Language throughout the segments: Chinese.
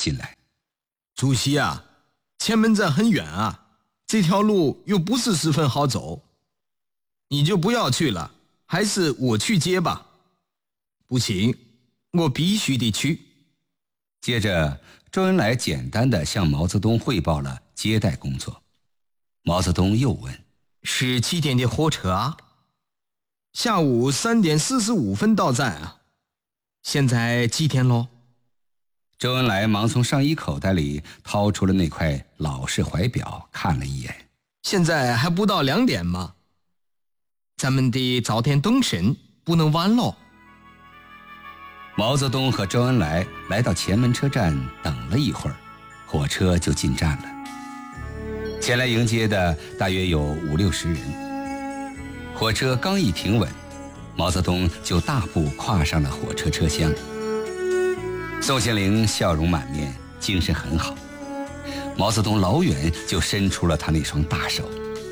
进来。 主席啊，前门站很远啊，这条路又不是十分好走，你就不要去了，还是我去接吧。不行，我必须得去。 接着，周恩来简单地向毛泽东汇报了接待工作。毛泽东又问： 是几点的火车啊？下午3点45分到站啊。现在几点咯？ 周恩来忙从上衣口袋里掏出了那块老式怀表，看了一眼。 现在还不到2点吗？咱们得早点动身，不能晚咯。 毛泽东和周恩来来到前门车站，等了一会儿，火车就进站了。前来迎接的大约有50-60人。火车刚一停稳，毛泽东就大步跨上了火车车厢。宋庆龄笑容满面，精神很好。毛泽东老远就伸出了他那双大手。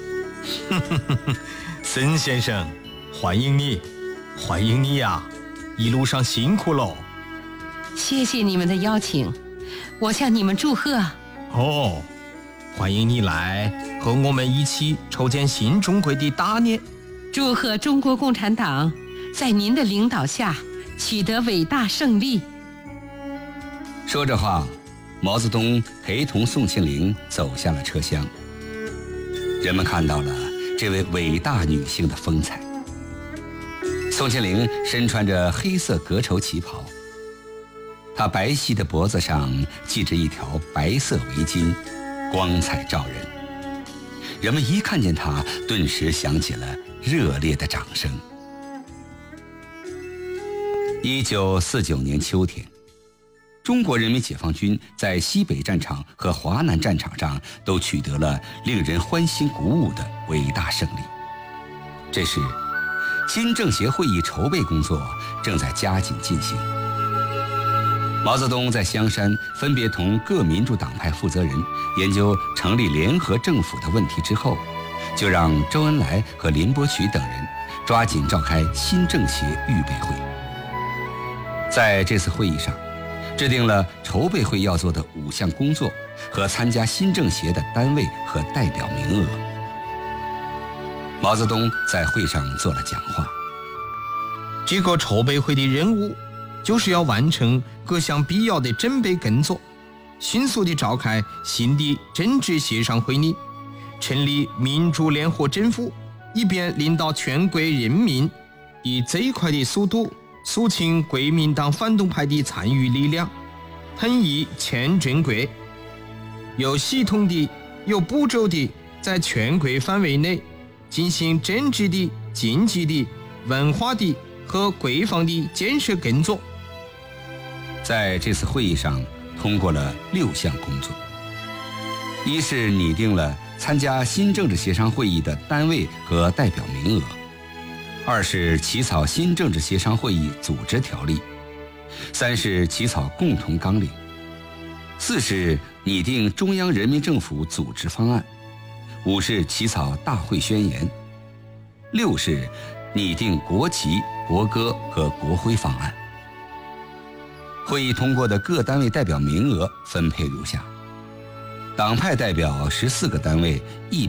孙先生，欢迎你，欢迎你呀！一路上辛苦喽。 谢谢你们的邀请，我向你们祝贺。 哦，欢迎你来和我们一起筹建新中国的大业。 祝贺中国共产党在您的领导下取得伟大胜利。 说着话，毛泽东陪同宋庆龄走下了车厢。人们看到了这位伟大女性的风采。宋庆龄身穿着黑色格绸旗袍，她白皙的脖子上系着一条白色围巾，光彩照人。人们一看见她，顿时响起了热烈的掌声。1949年秋天，中国人民解放军在西北战场和华南战场上都取得了令人欢欣鼓舞的伟大胜利。这时，新政协会议筹备工作正在加紧进行。毛泽东在香山分别同各民主党派负责人研究成立联合政府的问题之后，就让周恩来和林伯渠等人抓紧召开新政协预备会。在这次会议上，制定了筹备会要做的5项工作和参加新政协的单位和代表名额。毛泽东在会上做了讲话。 这个筹备会的任务就是要完成各项必要的准备工作，迅速地召开新的政治协商会议，成立民主联合政府，以便领导全国人民以最快的速度肃清国民党反动派的残余力量，统一全中国，有系统的、有步骤的在全国范围内进行政治的、经济的、文化的和国防的建设工作。 在这次会议上通过了6项工作：一是拟定了参加新政治协商会议的单位和代表名额；二是起草新政治协商会议组织条例；三是起草共同纲领；四是拟定中央人民政府组织方案；五是起草大会宣言；六是拟定国旗、国歌和国徽方案。会议通过的各单位代表名额分配如下：党派代表14个单位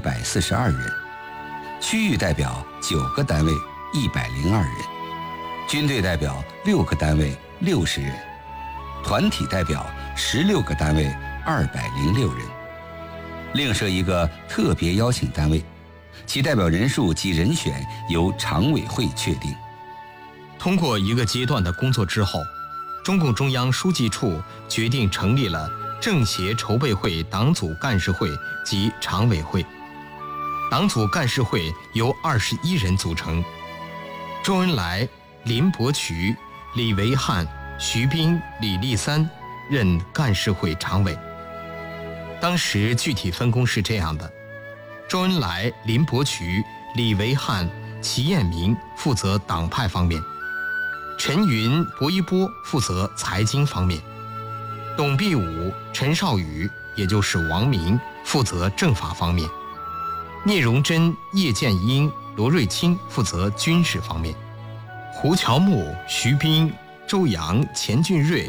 142人，区域代表9个单位102人，军队代表6个单位60人，团体代表16个单位206人。另设一个特别邀请单位，其代表人数及人选由常委会确定。 通过一个阶段的工作之后，中共中央书记处决定成立了政协筹备会党组干事会及常委会。党组干事会由21人组成，周恩来、林伯渠、李维汉、徐彬、李立三任干事会常委。当时具体分工是这样的：周恩来、林伯渠、李维汉、齐彦明负责党派方面，陈云、薄一波负责财经方面，董必武、陈少宇也就是王明负责政法方面，聂荣臻、叶剑英、罗瑞卿负责军事方面，胡乔木、徐彬、周扬、钱俊瑞、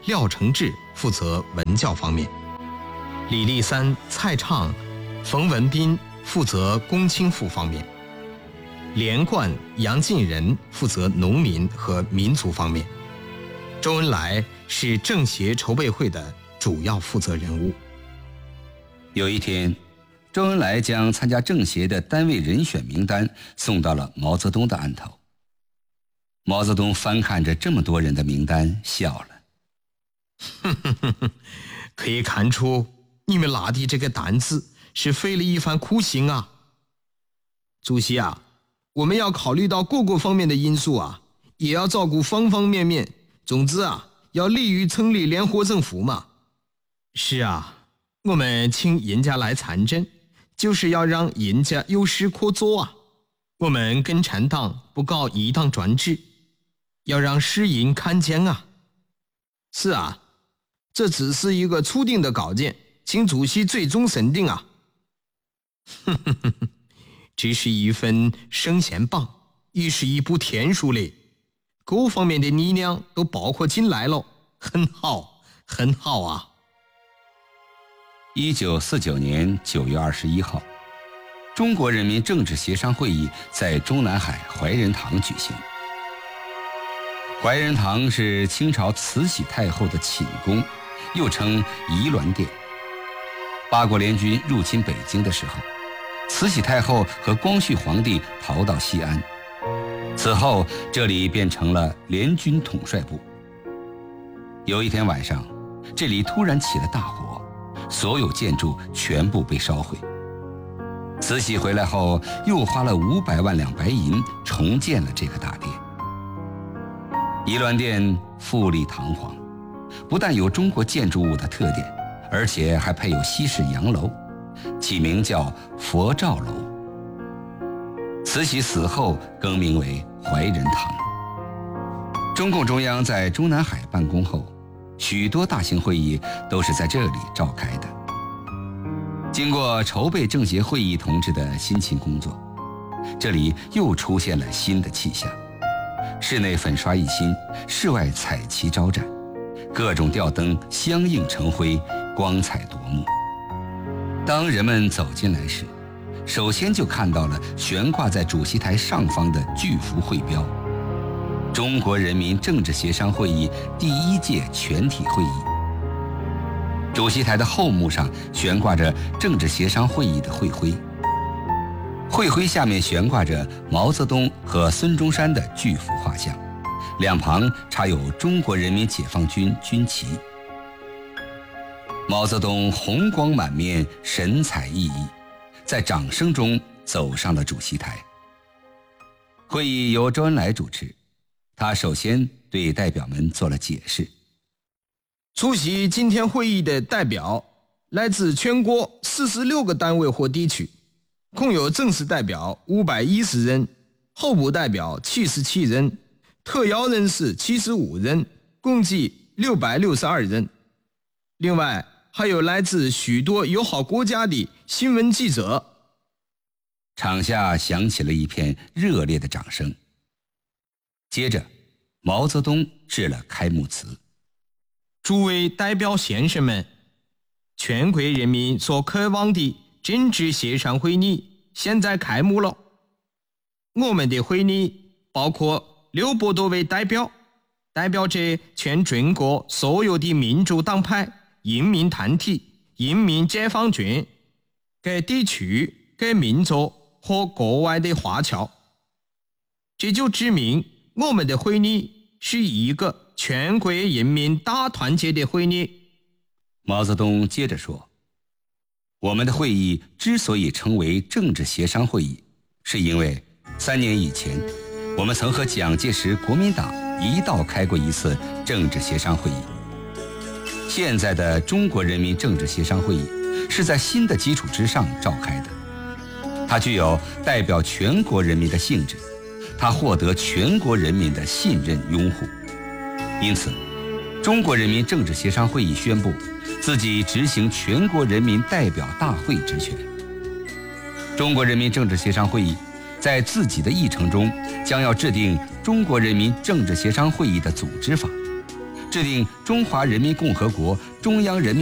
廖承志负责文教方面，李立三、蔡畅、冯文彬负责公卿赋方面，连贯、杨进仁负责农民和民族方面。周恩来是政协筹备会的主要负责人物。 有一天，周恩来将参加政协的单位人选名单送到了毛泽东的案头。毛泽东翻看着这么多人的名单，笑了。 可以看出你们拉的这个单子是费了一番苦心啊。主席啊，我们要考虑到各个方面的因素啊，也要照顾方方面面。总之啊，要利于成立联合政府嘛。是啊，我们请人家来参政，就是要让人家有事可做啊。我们共产党不搞一党专制，要让世人看见啊。是啊，这只是一个初定的稿件，请主席最终审定啊。这是一份圣贤榜，也是一部天书嘞，各方面的力量都包括进来了，很好，很好啊。 1949年9月21号，中国人民政治协商会议在中南海怀仁堂举行。怀仁堂是清朝慈禧太后的寝宫，又称颐銮殿。八国联军入侵北京的时候，慈禧太后和光绪皇帝逃到西安，此后这里变成了联军统帅部。有一天晚上，这里突然起了大火，所有建筑全部被烧毁。慈禧回来后，又花了500万两白银重建了这个大殿。颐銮殿富丽堂皇，不但有中国建筑物的特点，而且还配有西式洋楼，起名叫佛照楼。慈禧死后更名为怀仁堂。中共中央在中南海办公后，许多大型会议都是在这里召开的。经过筹备政协会议同志的辛勤工作，这里又出现了新的气象。室内粉刷一新，室外彩旗招展，各种吊灯相映成辉，光彩夺目。当人们走进来时，首先就看到了悬挂在主席台上方的巨幅会标：中国人民政治协商会议第1届全体会议。主席台的后幕上悬挂着政治协商会议的会徽，会徽下面悬挂着毛泽东和孙中山的巨幅画像，两旁插有中国人民解放军军旗。毛泽东红光满面，神采奕奕，在掌声中走上了主席台。会议由周恩来主持，他首先对代表们做了解释。 出席今天会议的代表来自全国46个单位或地区，共有正式代表510人，候补代表77人，特邀人士75人，共计662人。另外还有来自许多友好国家的新闻记者。 场下响起了一片热烈的掌声。接着，毛泽东致了开幕词： 诸位代表先生们，全国人民所渴望的政治协商会议现在开幕了。我们的会议包括600多位代表，代表着全中国所有的民主党派、人民团体、人民解放军、各地区、各民族和国外的华侨。这就指明我们的会议是一个全国人民大团结的会议。 毛泽东接着说，我们的会议之所以称为政治协商会议，是因为3年以前，我们曾和蒋介石国民党一道开过一次政治协商会议。现在的中国人民政治协商会议是在新的基础之上召开的，它具有代表全国人民的性质，它获得全国人民的信任拥护。因此，中国人民政治协商会议宣布自己执行全国人民代表大会职权。中国人民政治协商会议在自己的议程中将要制定中国人民政治协商会议的组织法， 制定中华人民共和国中央人民